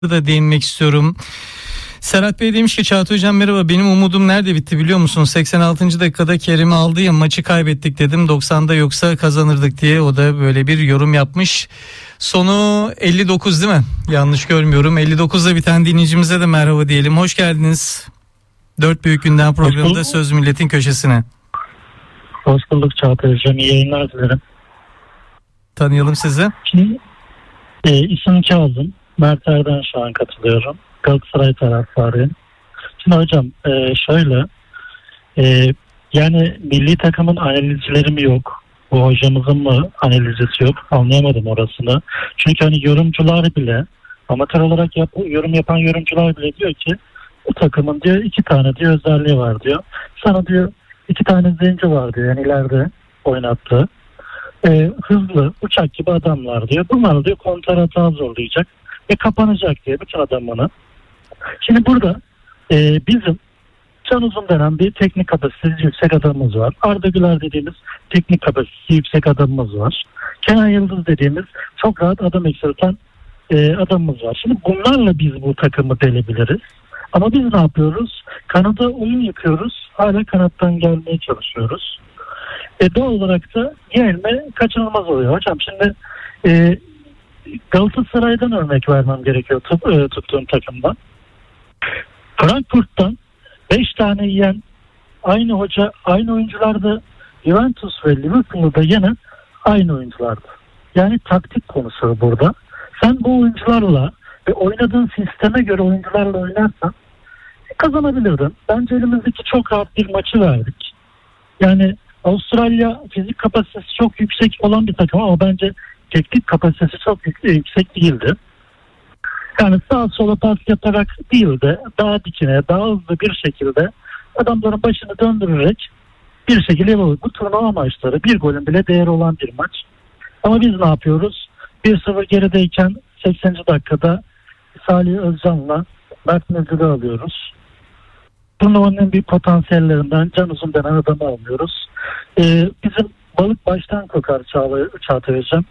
da değinmek istiyorum. Serhat Bey demiş ki Çağatay Hocam merhaba, benim umudum nerede bitti biliyor musun? 86. dakikada Kerim'i aldı ya, maçı kaybettik dedim, 90'da yoksa kazanırdık diye. O da böyle bir yorum yapmış. Sonu 59 değil mi? Yanlış görmüyorum. 59'da biten dinleyicimize de merhaba diyelim. Hoş geldiniz. Dört Büyük Gündem programında Söz Milletin köşesine. Hoş bulduk Çağatay Hocam. İyi yayınlar dilerim. Tanıyalım sizi. Şimdi isim Kazım. Merter'den şu an katılıyorum. Galatasaray taraftarıyım. Şimdi hocam şöyle yani milli takımın analizcileri mi yok? Bu hocamızın mı analizcisi yok? Anlayamadım orasını. Çünkü hani yorumcular bile, amatör olarak yorum yapan yorumcular bile diyor ki bu takımın diyor 2 tane diyor özelliği var diyor. Sana diyor 2 tane zenci var diyor, yani ileride oynattığı. Hızlı uçak gibi adamlar diyor. Bunlar diyor kontrata zorlayacak ve kapanacak diye bütün adamını. Şimdi burada bizim Can Uzun denen bir teknik kapasitesi yüksek adamımız var. Arda Güler dediğimiz teknik kapasitesi yüksek adamımız var. Kenan Yıldız dediğimiz çok rahat adam eksilten adamımız var. Şimdi bunlarla biz bu takımı delebiliriz. Ama biz ne yapıyoruz? Kanada oyun yıkıyoruz. Hala kanattan gelmeye çalışıyoruz. Doğal olarak da yenilme kaçınılmaz oluyor. Hocam şimdi Galatasaray'dan örnek vermem gerekiyor tuttuğum takımdan. Frankfurt'tan 5 tane yiyen aynı hoca, aynı oyuncularda Juventus ve Liverpool'u da yenen aynı oyunculardı. Yani taktik konusu burada. Sen bu oyuncularla ve oynadığın sisteme göre oyuncularla oynarsan kazanabilirdin. Bence elimizdeki çok rahat bir maçı verdik. Yani Avustralya fizik kapasitesi çok yüksek olan bir takım ama bence teknik kapasitesi çok yüksek değildi. Yani sağa sola pas yaparak değil de daha dikine, daha hızlı bir şekilde adamların başını döndürerek bir şekilde yapalım. Bu turnuva maçları bir golün bile değeri olan bir maç. Ama biz ne yapıyoruz? 1-0 gerideyken 80. dakikada Salih Özcan'la Mert Müldür'ü alıyoruz. Turnuvanın en büyük potansiyellerinden Can Uzun denen adamı alıyoruz. Bizim balık baştan kokar Çağatay Hocam.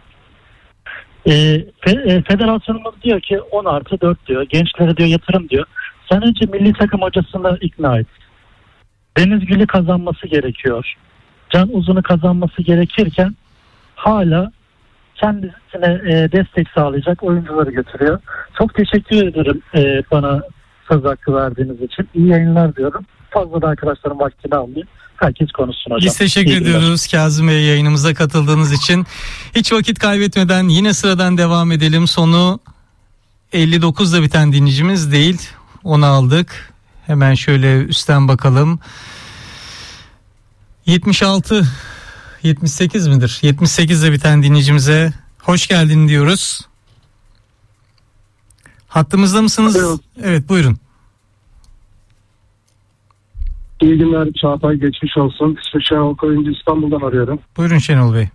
Federasyonumuz diyor ki 10+4 diyor. Gençlere diyor yatırım diyor. Sen önce milli takım hocasını ikna et. Deniz Gül'ü kazanması gerekiyor. Can Uzun'u kazanması gerekirken hala kendisine destek sağlayacak oyuncuları götürüyor. Çok teşekkür ederim bana söz hakkı verdiğiniz için. İyi yayınlar diyorum. Fazla da arkadaşların vaktini almayayım. Herkes konuşsun hocam. Biz teşekkür ediyoruz Kazım Bey yayınımıza katıldığınız için. Hiç vakit kaybetmeden yine sıradan devam edelim. Sonu 59'da biten dinleyicimiz değil. Onu aldık. Hemen şöyle üstten bakalım. 76 78 midir? 78'de biten dinleyicimize hoş geldin diyoruz. Hattımızda mısınız? Evet, buyurun. İyi günler Çağatay, geçmiş olsun. Şenol Koyuncu İstanbul'dan arıyorum. Buyurun Şenol Bey.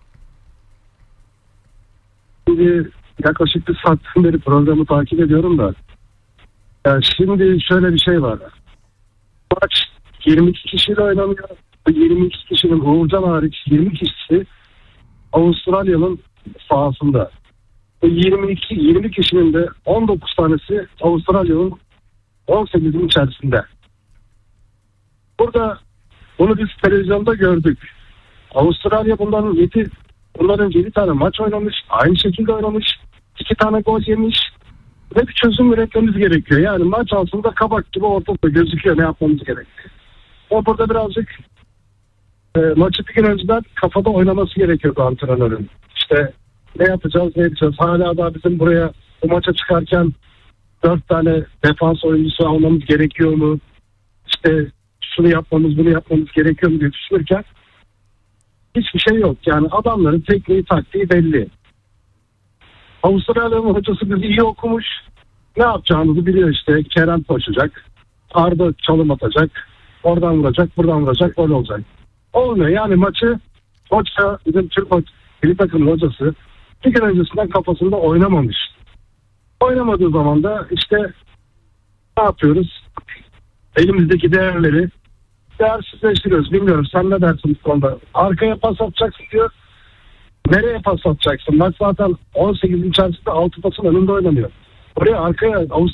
Şimdi yaklaşık bir saatten beri programı takip ediyorum da. Yani şimdi şöyle bir şey var. Maç 22 kişiyle oynanıyor. Bu 22 kişinin Uğurcan hariç 20 kişisi Avustralya'nın sahasında. Bu 20 kişinin de 19 tanesi Avustralya'nın 18'in içerisinde. Burada bunu biz televizyonda gördük. Avustralya bundan önce 7 tane maç oynamış. Aynı şekilde oynamış. 2 tane gol yemiş. Ve bir çözüm üretmemiz gerekiyor. Yani maç altında kabak gibi ortada gözüküyor ne yapmamız gerekiyor. O burada birazcık maçı bir gün önceden kafada oynaması gerekiyordu antrenörün. İşte ne yapacağız ne edeceğiz. Hala da bizim buraya bu maça çıkarken 4 tane defans oyuncusu almamız gerekiyor mu? İşte şunu yapmamız bunu yapmamız gerekiyor mu diye düşünürken hiçbir şey yok. Yani adamların tekniği taktiği belli. Avustralya'nın hocası bizi iyi okumuş. Ne yapacağımızı biliyor işte. Kerem koşacak. Arda çalım atacak. Oradan vuracak, buradan vuracak, gol olacak. Olmuyor yani maçı hoca, bizim Türk milli takımın hocası bir gün öncesinden kafasında oynamamış. Oynamadığı zaman da işte ne yapıyoruz? Elimizdeki değerleri değersizleştiriyoruz. Bilmiyorum sen ne dersin bu konuda? Arkaya pas atacaksın diyor. Nereye pas atacaksın? Maç zaten 18'in içerisinde 6 pasın önünde oynanıyor. Oraya arkaya